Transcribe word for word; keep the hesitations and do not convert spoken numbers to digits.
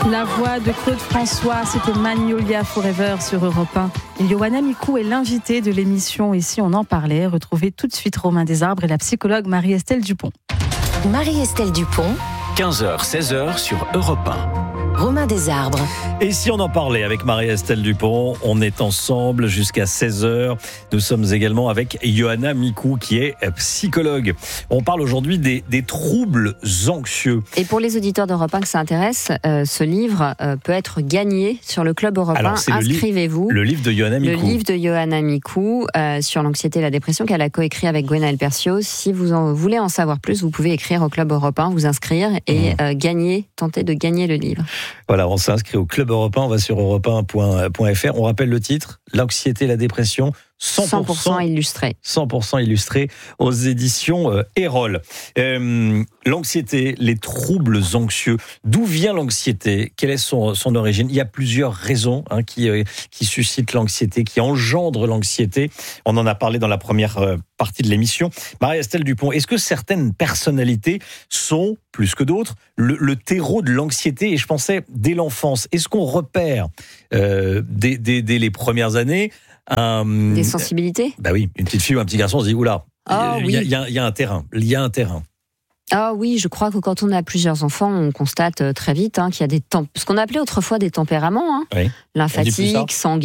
La voix de Claude François, c'était Magnolia Forever sur Europe un. Et Ioana Micou est l'invitée de l'émission. Ici, on en parlait. Retrouvez tout de suite Romain Desarbres et la psychologue Marie-Estelle Dupont. Marie-Estelle Dupont. quinze heures seize heures sur Europe un. Romain Desarbres. Et si on en parlait avec Marie-Estelle Dupont, on est ensemble jusqu'à seize heures. Nous sommes également avec Ioana Micou qui est psychologue. On parle aujourd'hui des, des troubles anxieux. Et pour les auditeurs d'Europe un que ça intéresse, euh, ce livre euh, peut être gagné sur le Club Europe un. Inscrivez-vous. Le, li- le livre de Ioana Micou. Le livre de Ioana Micou euh, sur l'anxiété et la dépression qu'elle a coécrit avec Gwenaëlle Percios. Si vous en voulez en savoir plus, vous pouvez écrire au Club Europe un, vous inscrire et mmh. euh, gagner, tenter de gagner le livre. Voilà, on s'inscrit au Club Europe un, on va sur europe un point f r. On rappelle le titre, l'anxiété et la dépression, cent pour cent, cent pour cent illustré. cent pour cent illustré aux éditions euh, Erol. Euh, l'anxiété, les troubles anxieux. D'où vient l'anxiété ? Quelle est son, son origine ? Il y a plusieurs raisons hein, qui, euh, qui suscitent l'anxiété, qui engendrent l'anxiété. On en a parlé dans la première euh, partie de l'émission. Marie-Estelle Dupont, est-ce que certaines personnalités sont, plus que d'autres, le, le terreau de l'anxiété ? Et je pensais, dès l'enfance, est-ce qu'on repère euh, dès, dès, dès les premières années Um, des sensibilités ? Bah oui, une petite fille ou un petit garçon se dit oula, il oh, y, oui. y, y, y a un terrain, il y a un terrain. Ah oui, je crois que quand on a plusieurs enfants, on constate très vite hein, qu'il y a des temps, ce qu'on appelait autrefois des tempéraments, hein. Oui. Lymphatique, sanguin.